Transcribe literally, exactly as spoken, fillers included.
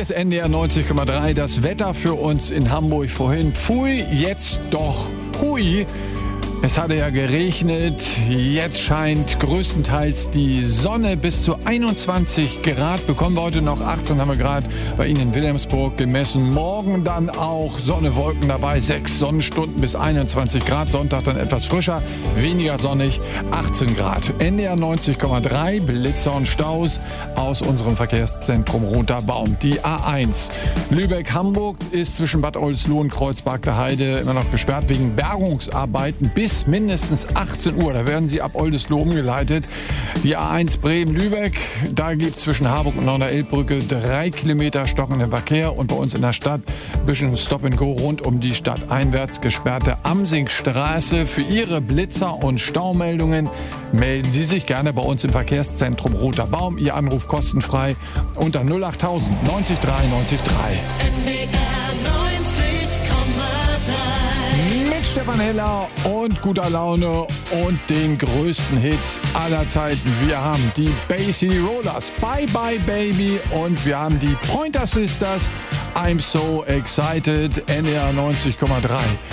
Hier ist N D R neunzig Komma drei. Das Wetter für uns in Hamburg vorhin. Pfui, jetzt doch hui. Es hatte ja geregnet, jetzt scheint größtenteils die Sonne. Bis zu einundzwanzig Grad bekommen wir heute noch. achtzehn haben wir gerade bei Ihnen in Wilhelmsburg gemessen. Morgen dann auch Sonne, Wolken dabei. sechs Sonnenstunden bis einundzwanzig Grad. Sonntag dann etwas frischer, weniger sonnig, achtzehn Grad. N D R neunzig Komma drei, Blitzer und Staus aus unserem Verkehrszentrum Roter Baum. Die A eins Lübeck-Hamburg ist zwischen Bad Oldesloe und Kreuzberg der Heide immer noch gesperrt wegen Bergungsarbeiten bis mindestens achtzehn Uhr. Da werden sie ab Oldesloe umgeleitet. Die A eins Bremen-Lübeck, da gibt es zwischen Harburg und Neuner-Elbbrücke drei Kilometer stockenden Verkehr und bei uns in der Stadt ein bisschen Stop-and-Go rund um die Stadt einwärts gesperrte Amsingstraße. Für Ihre Blitzer- und Staumeldungen melden Sie sich gerne bei uns im Verkehrszentrum Roter Baum. Ihr Anruf kostenfrei unter null acht null null neunzig drei neunzig drei. N D R neunzig Komma drei. Mit Stefan Heller und guter Laune und den größten Hits aller Zeiten. Wir haben die Bay City Rollers, Bye Bye Baby, und wir haben die Pointer Sisters, I'm So Excited. N D R neunzig Komma drei.